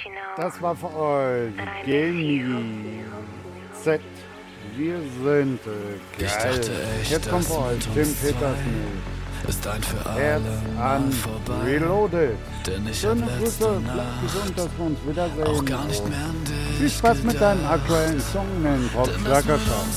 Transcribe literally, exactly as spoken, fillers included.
Das war für euch Genie Z. Wir sind äh, geil. Ich dachte echt, Jetzt kommt das für euch mit Tim uns Peters zwei mit ist ein für Herz alle Mal an vorbei. Reloaded. Denn ich Schöne hab Grüße, letzte bleibt gesund, dass Nacht wir uns wiedersehen. auch gar nicht mehr an dich Viel Spaß mit deinem gedacht. aktuellen Song, den Denn das Rockschlager mit uns